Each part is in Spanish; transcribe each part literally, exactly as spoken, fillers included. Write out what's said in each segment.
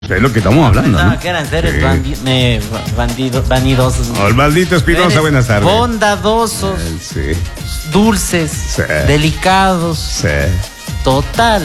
Es lo que estamos hablando, Pensaba ¿no? que eran seres Sí. bandi eh, bandido, vanidosos. Oh, el maldito Espinosa, Seres buenas tardes. bondadosos, Sí, dulces, Sí. delicados. sí. Total.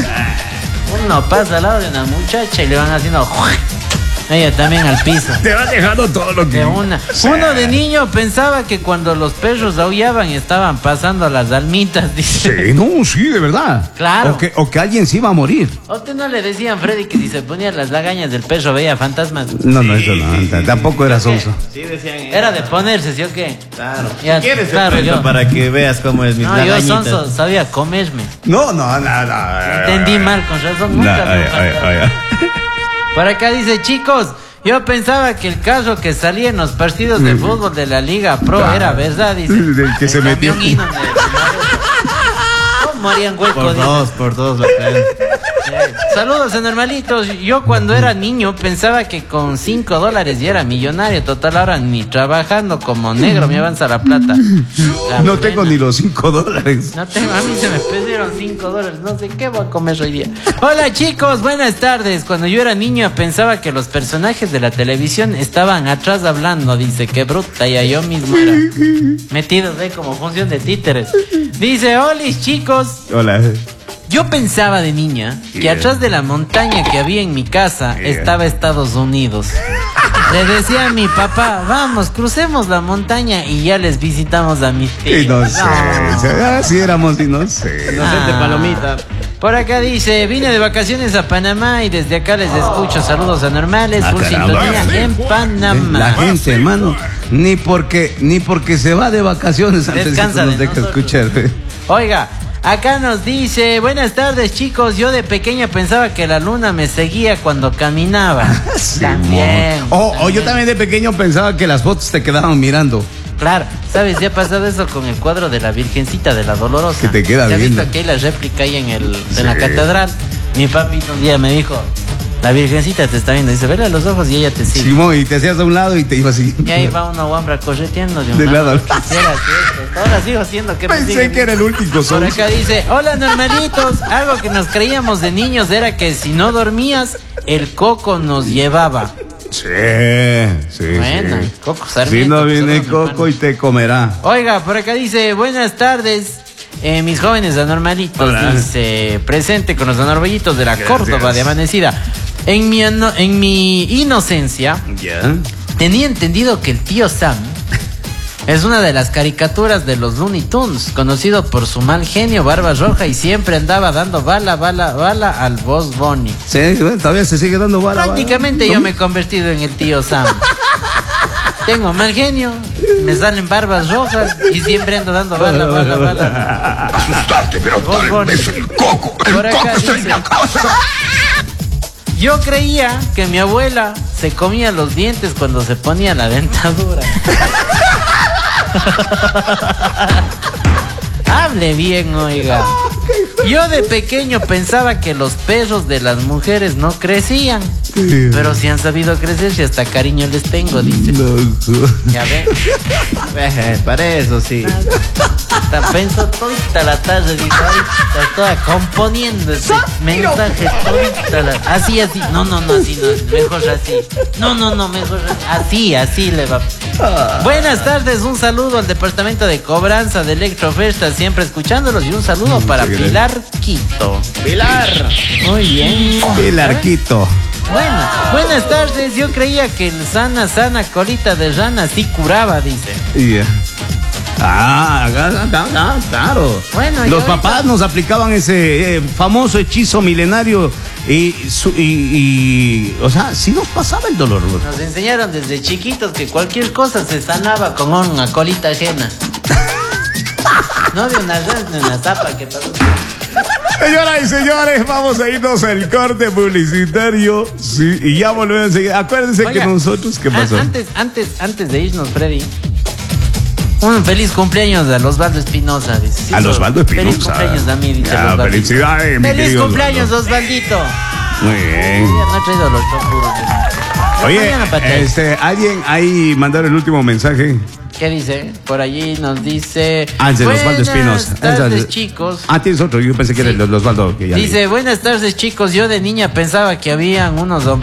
Uno pasa al lado de una muchacha y le van haciendo... Ella también al piso. Te va dejando todo lo que... De una. Sí. Uno de niño pensaba que cuando los perros aullaban estaban pasando las almitas, dice. Sí, no, sí, de verdad. Claro. O que, o que alguien se iba a morir. ¿A usted no le decían, Freddy, que si se ponían las lagañas del perro veía fantasmas? No, no, eso no. t- Tampoco era sonso. Sí, decían. Era de ponerse, ¿sí o qué? Claro. Ya, Si quieres, claro, te cuento yo- para que veas cómo es mi No, yo lagañita. sonso sabía comerme. No, no, no, no. Entendí mal, con razón. No, Nunca ay, me ay, faltaba. ay, ay. Por acá dice, chicos, yo pensaba que el carro que salía en los partidos de fútbol de la Liga Pro Ah, era verdad, dice. del que El se metió. camión Inon de- ¿Cómo harían hueco? Por dice? dos, por dos, la creen. Saludos a normalitos. Yo cuando era niño pensaba que con cinco dólares ya era millonario. Total, ahora ni trabajando como negro me avanza la plata. La No tengo plena. ni los cinco dólares. No tengo, a mí se me perdieron cinco dólares. No sé qué voy a comer hoy día. Hola chicos, buenas tardes. Cuando yo era niño pensaba que los personajes de la televisión estaban atrás hablando. Dice, qué bruta, ya yo mismo era metido de como función de títeres. Dice, holis chicos. Hola. Yo pensaba de niña que Yeah. atrás de la montaña que había en mi casa Yeah. estaba Estados Unidos. Le decía a mi papá, vamos, crucemos la montaña y ya les visitamos a mis tíos. Inocente. No. Así éramos inocentes. Inocente Ah. palomita. Por acá dice, vine de vacaciones a Panamá y desde acá les escucho. Saludos anormales, Ah, full caramba. sintonía en Panamá. La gente, hermano, ni porque ni porque se va de vacaciones antes Descansa nos de deja nosotros. escuchar. Oiga, acá nos dice, buenas tardes chicos, yo de pequeña pensaba que la luna me seguía cuando caminaba. Sí, También. mo. O, o yo también de pequeño pensaba que las fotos te quedaban mirando. Claro, ¿sabes? Ya ha pasado eso con el cuadro de la Virgencita de la Dolorosa. Que te queda ¿Ya has viendo. visto que hay la réplica ahí en, el, Sí. en la catedral? Mi papi un día me dijo, la Virgencita te está viendo. Dice, vele a los ojos y ella te sigue. Simón, y te hacías a un lado y te ibas así. Y ahí va una guambra correteando de un De lado. lado. Quisiera que esto. Ahora sigo siendo que me Pensé sigue. que era el último Por son. acá dice, hola normalitos, algo que nos creíamos de niños era que si no dormías, el coco nos llevaba. Sí, sí, Bueno, sí. Coco Si Sarmiento. no pues, viene solo me Coco pan. y te comerá. Oiga, por acá dice, buenas tardes, eh, mis jóvenes anormalitos. Hola. Dice, presente con los anormalitos de la Gracias. Córdoba de Amanecida. En mi, ano- en mi inocencia, Ya. tenía entendido que el tío Sam es una de las caricaturas de los Looney Tunes, conocido por su mal genio, barba roja y siempre andaba dando bala, bala, bala al Boss Bunny. Sí, bueno, todavía se sigue dando bala. Prácticamente bala. yo me he convertido en el tío Sam. Tengo mal genio, me salen barbas rojas y siempre ando dando bala, bala, bala. Asustarte, pero Vos, tal Bonnie. vez el coco, el Por acá coco está en dice. la casa. Yo creía que mi abuela se comía los dientes cuando se ponía la dentadura. Hable bien, oiga. Yo de pequeño pensaba que los perros de las mujeres no crecían. Pero si han sabido crecer, si hasta cariño les tengo, dice. Loco. Ya ven. Eh, para eso sí. Hasta pensó todita la tarde, dice, ahorita toda componiendo ese mensaje todita la... Así, así. No, no, no, así no. Mejor así. No, no, no, mejor así. Así, así le va. Buenas tardes, un saludo al departamento de cobranza de Electrofesta, siempre escuchándolos, y un saludo para gracias. Pilar Quito. Pilar. Muy bien. El arquito. Bueno, buenas tardes. Yo creía que el sana, sana colita de rana sí curaba, dice. Ya. Ah, ah, ah, ah, claro. Bueno, y los ahorita- papás nos aplicaban ese eh, famoso hechizo milenario y, su- y, y, o sea, sí nos pasaba el dolor. Loco. Nos enseñaron desde chiquitos que cualquier cosa se sanaba con una colita ajena. No había una rana ni una zapa que pasó. Señoras y señores, vamos a irnos al corte publicitario. Sí, y ya volvemos enseguida. Acuérdense Oiga, que nosotros, ¿qué a- pasó? Antes, antes, antes de irnos, Freddy. Un feliz cumpleaños a Osvaldo Espinosa, dice. Sí, A Osvaldo Espinosa. Feliz cumpleaños a mí, dice Ya, Osvaldito. felicidades, mi Feliz querido cumpleaños, Osvaldo. Osvaldito. Muy bien. No he traído los chocuros. Oye, Mañana para atrás. este, alguien ahí mandó el último mensaje. ¿Qué dice? Por allí nos dice. Ah, el de Osvaldo Buenas Espinosa. tardes, chicos. Ah, tienes otro. Yo pensé que era Sí. el de Osvaldo. Que ya Dice, buenas tardes chicos, yo de niña pensaba que habían unos